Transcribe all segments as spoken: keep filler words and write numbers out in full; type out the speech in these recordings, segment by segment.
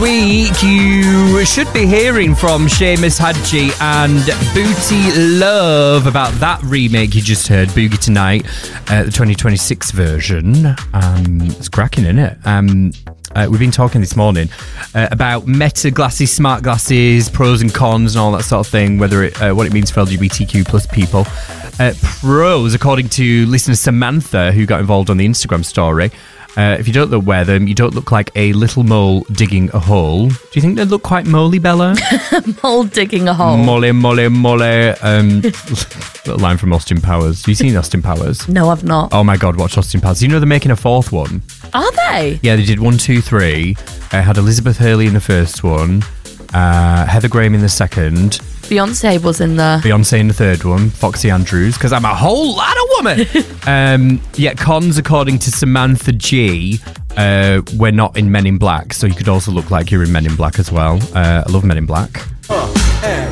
week, you should be hearing from Seamus Hadji and Booty Love about that remake you just heard, Boogie Tonight, uh, the twenty twenty-six version. Um, it's cracking, isn't it? Um, uh, we've been talking this morning uh, about meta glasses, smart glasses, pros and cons and all that sort of thing, whether it, uh, what it means for L G B T Q plus people. Uh, pros, according to listener Samantha, who got involved on the Instagram story, Uh, if you don't wear them, you don't look like a little mole digging a hole. Do you think they look quite moley, Bella? Mole digging a hole. Mole, mole, mole. Um, little line from Austin Powers. Have you seen Austin Powers? No, I've not. Oh my God, watch Austin Powers. You know they're making a fourth one? Are they? Yeah, they did one, two, three. Uh, had Elizabeth Hurley in the first one, uh, Heather Graham in the second. Beyonce was in the... Beyonce in the third one, Foxy Andrews, because I'm a whole lot of woman. um, yeah, cons, according to Samantha G, uh, we're not in Men in Black, so you could also look like you're in Men in Black as well. Uh, I love Men in Black. Oh, hey.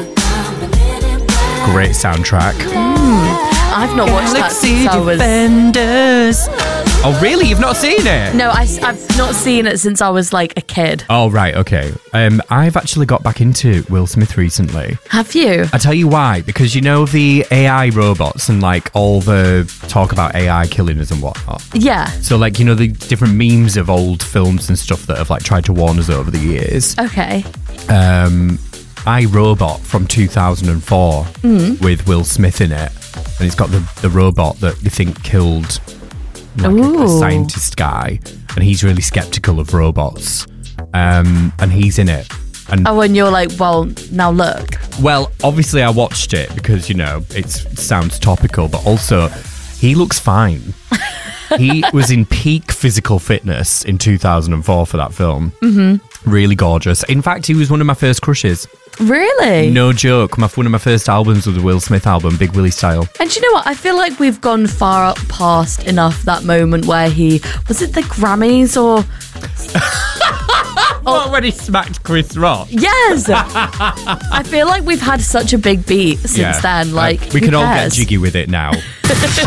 Great soundtrack. Mm, I've not watched Galaxy that since I was... Defenders. Oh, really? You've not seen it? No, I, I've not seen it since I was like a kid. Oh, right, okay. Um, I've actually got back into Will Smith recently. Have you? I tell you why, because you know the A I robots and like all the talk about A I killing us and whatnot. Yeah. So like, you know, the different memes of old films and stuff that have like tried to warn us over the years. Okay. Um, iRobot from two thousand four mm. with Will Smith in it. And it's got the, the robot that you think killed like a, a scientist guy. And he's really skeptical of robots. Um, and he's in it. And oh, and you're like, well, now look. Well, obviously I watched it because, you know, it sounds topical, but also he looks fine. He was in peak physical fitness in two thousand four for that film. Mm-hmm. Really gorgeous. In fact, he was one of my first crushes. Really? No joke. My, one of my first albums was the Will Smith album, Big Willie Style. And you know what? I feel like we've gone far up past enough that moment where he... Was it the Grammys or... What, when he smacked Chris Rock? Yes. I feel like we've had such a big beat since yeah. then. Like, uh, we can all get jiggy with it now.